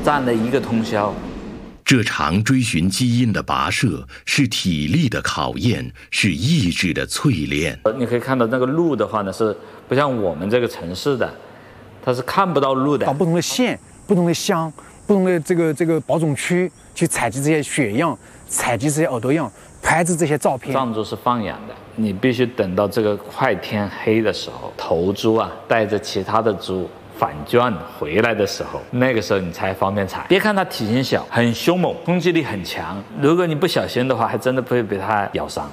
站了1个通宵。 这场追寻基因的跋涉是体力的考验，是意志的淬炼。 你可以看到那个路的话呢，是不像我们这个城市的，它是看不到路的。 到不同的县、不同的乡、不同的这个保种区去采集这些血样，采集这些耳朵样，拍制这些照片。 藏猪是放养的，你必须等到这个快天黑的时候，头猪啊带着其他的猪返圈回来的时候，那个时候你才方便采。别看它体型小，很凶猛，攻击力很强。如果你不小心的话，还真的会被它咬伤。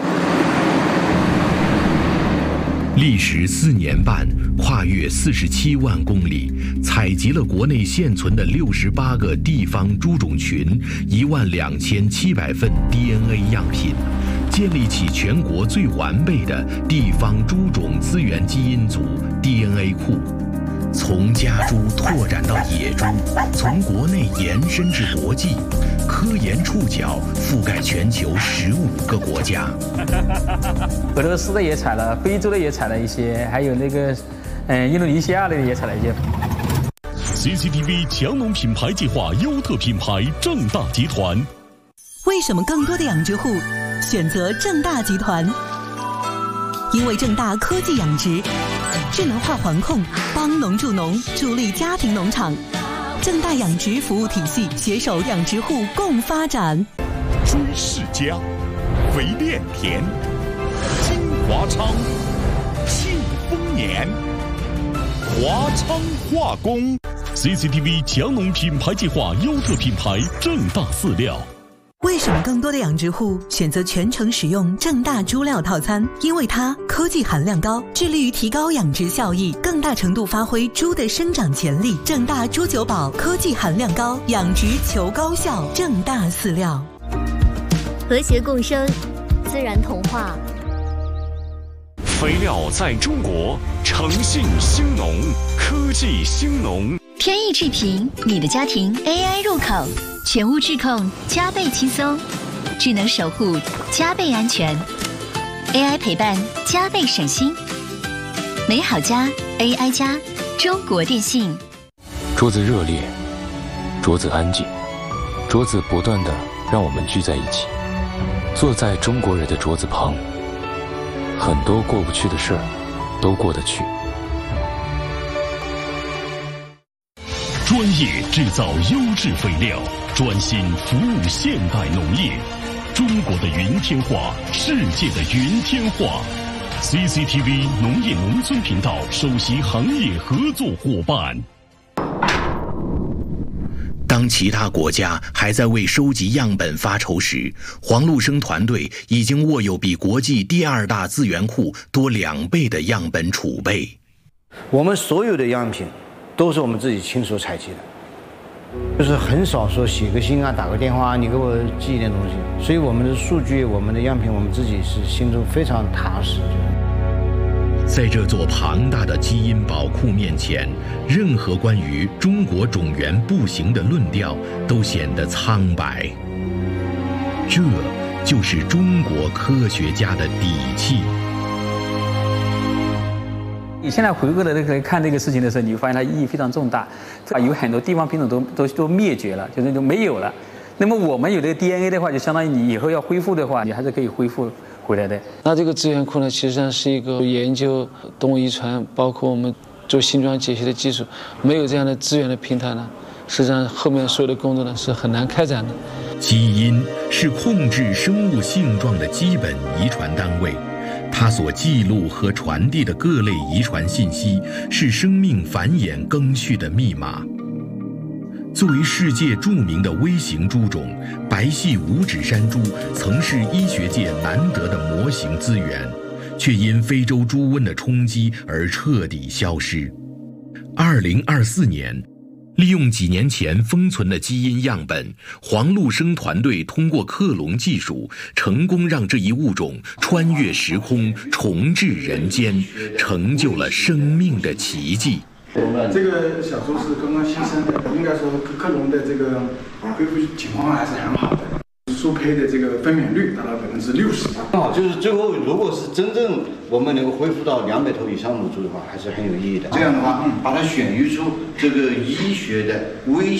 历时4年半，跨越47万公里，采集了国内现存的68个地方猪种群12700份 DNA 样品，建立起全国最完备的地方猪种资源基因组 DNA 库。从家猪拓展到野猪，从国内延伸至国际，科研触角覆盖全球15个国家。 俄罗斯的也采了，非洲的也采了一些，还有那个印度尼西亚的也采了一些。 CCTV 强农品牌计划优特品牌正大集团。 为什么更多的养殖户选择正大集团？因为正大科技养殖，智能化环控，帮农助农，助力家庭农场。正大养殖服务体系携手养殖户共发展。 猪世家，肥炼田，金华昌，庆丰年，华昌化工。CCTV 强农品牌计划优特品牌正大饲料。 为什么更多的养殖户选择全程使用正大猪料套餐？因为它科技含量高，致力于提高养殖效益，更大程度发挥猪的生长潜力。正大猪九宝科技含量高，养殖求高效。正大饲料， 和谐共生，自然同化。 肥料在中国，诚信兴农，科技兴农。 天意智频，你的家庭 AI 入口，全屋智控加倍轻松，智能守护加倍安全 ，AI 陪伴加倍省心。美好家 AI 家，中国电信。 桌子热烈，桌子安静，桌子不断地让我们聚在一起，坐在中国人的桌子旁，很多过不去的事儿都过得去。 专业制造优质肥料，专心服务现代农业。中国的云天化，世界的云天化。CCTV 农业农村频道首席行业合作伙伴。 当其他国家还在为收集样本发愁时，黄禄生团队已经握有比国际第2大资源库多2倍的样本储备。 我们所有的样品都是我们自己亲手采集的，就是很少说写个信啊、打个电话啊，你给我寄一点东西。所以我们的数据、我们的样品，我们自己是心中非常踏实。 在这座庞大的基因宝库面前，任何关于中国种源不行的论调都显得苍白。这就是中国科学家的底气。 你现在回过来看这个事情的时候，你会发现它意义非常重大。有很多地方品种都灭绝了，就是都没有了。那么我们有这个 DNA 的话，就相当于你以后要恢复的话，你还是可以恢复回来的。 那这个资源库呢，其实上是一个研究动物遗传，包括我们做新庄解析的技术，没有这样的资源的平台呢，实际上后面所有的工作呢是很难开展的。 基因是控制生物性状的基本遗传单位。它所记录和传递的各类遗传信息，是生命繁衍更续的密码。作为世界著名的微型猪种，白系五指山猪曾是医学界难得的模型资源，却因非洲猪瘟的冲击而彻底消失。2024年，利用几年前封存的基因样本，黄禄生团队通过克隆技术，成功让这一物种穿越时空，重置人间，成就了生命的奇迹。 这个小猪是刚刚新生的，应该说克隆的这个恢复情况还是很好的。输胚的这个分娩率达到60%。 正好就是最后，如果是真正我们能够恢复到200头以上的猪的话，还是很有意义的。这样的话，把它选育出这个医学的微